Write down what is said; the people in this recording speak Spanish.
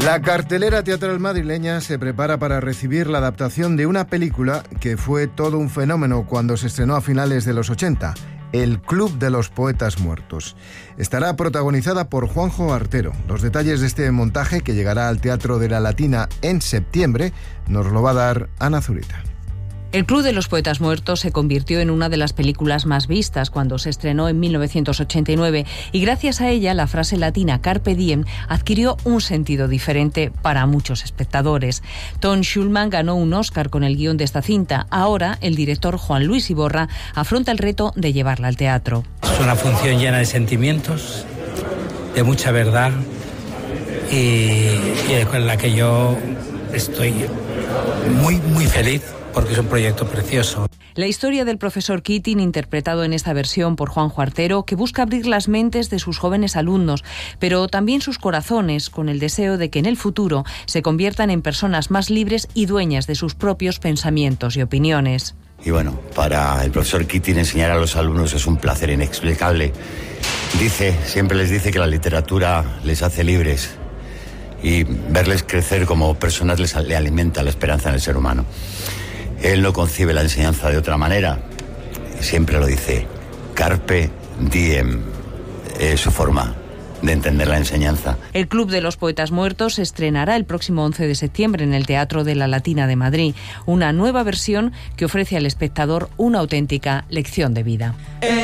La cartelera teatral madrileña se prepara para recibir la adaptación de una película que fue todo un fenómeno cuando se estrenó a finales de los 80, El Club de los Poetas Muertos. Estará protagonizada por Juanjo Artero. Los detalles de este montaje, que llegará al Teatro de la Latina en septiembre, nos lo va a dar Ana Zurita. El Club de los Poetas Muertos se convirtió en una de las películas más vistas cuando se estrenó en 1989 y gracias a ella la frase latina Carpe Diem adquirió un sentido diferente para muchos espectadores. Tom Schulman ganó un Oscar con el guión de esta cinta. Ahora el director Juan Luis Iborra afronta el reto de llevarla al teatro. Es una función llena de sentimientos, de mucha verdad y con la que yo estoy muy feliz, porque es un proyecto precioso. La historia del profesor Keating, interpretado en esta versión por Juanjo Artero, que busca abrir las mentes de sus jóvenes alumnos, pero también sus corazones, con el deseo de que en el futuro se conviertan en personas más libres y dueñas de sus propios pensamientos y opiniones. Y bueno, para el profesor Keating enseñar a los alumnos es un placer inexplicable. Siempre les dice que la literatura les hace libres y verles crecer como personas le alimenta la esperanza en el ser humano. Él no concibe la enseñanza de otra manera. Siempre lo dice. Carpe diem es su forma de entender la enseñanza. El Club de los Poetas Muertos se estrenará el próximo 11 de septiembre en el Teatro de la Latina de Madrid. Una nueva versión que ofrece al espectador una auténtica lección de vida.